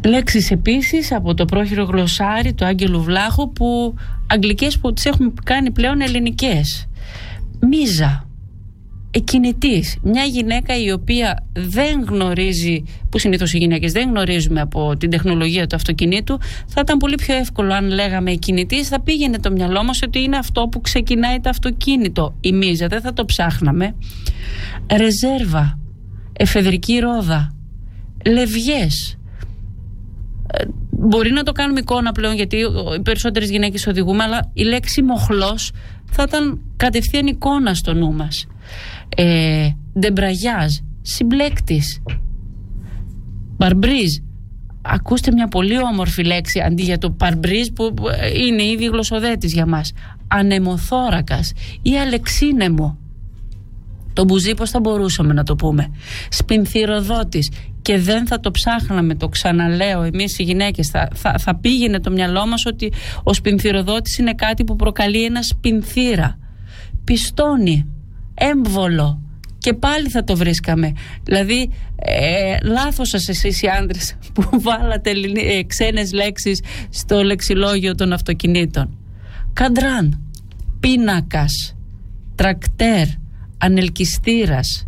Λέξεις επίσης από το πρόχειρο γλωσσάρι του Άγγελου Βλάχου, που αγγλικές που τις έχουμε κάνει πλέον ελληνικές. Μίζα, εκκινητής, μια γυναίκα η οποία δεν γνωρίζει, που συνήθως οι γυναίκες δεν γνωρίζουμε από την τεχνολογία του αυτοκινήτου. Θα ήταν πολύ πιο εύκολο αν λέγαμε εκκινητής, θα πήγαινε το μυαλό μας ότι είναι αυτό που ξεκινάει το αυτοκίνητο, η μίζα, δεν θα το ψάχναμε. Ρεζέρβα, εφεδρική ρόδα, λευγές. Μπορεί να το κάνουμε εικόνα πλέον, γιατί οι περισσότερες γυναίκες οδηγούμε, αλλά η λέξη μοχλός θα ήταν κατευθείαν εικόνα στο νου μας. Ντεμπραγιάζ, συμπλέκτης, παρμπρίζ. Ακούστε μια πολύ όμορφη λέξη αντί για το παρμπρίζ που είναι ήδη γλωσσοδέτης για μας. Ανεμοθώρακας ή αλεξίνεμο. Το μπουζί πώς θα μπορούσαμε να το πούμε. Σπινθυροδότης. Και δεν θα το ψάχναμε, το ξαναλέω, εμείς οι γυναίκες. Θα πήγαινε το μυαλό μας ότι ο σπινθυροδότης είναι κάτι που προκαλεί ένα σπινθύρα. Πιστόνι, έμβολο. Και πάλι θα το βρίσκαμε. Δηλαδή, λάθος σας εσείς οι άντρες που βάλατε ξένες λέξεις στο λεξιλόγιο των αυτοκινήτων. Καντράν, πίνακας, τρακτέρ, ανελκυστήρας,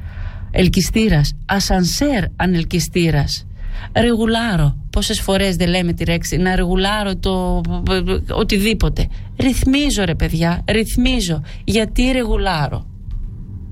ασανσέρ ανελκυστήρας, ρεγουλάρο. Πόσες φορές δεν λέμε τη λέξη να ρεγουλάρω το οτιδήποτε. Ρυθμίζω ρε παιδιά, ρυθμίζω. Γιατί ρεγουλάρω?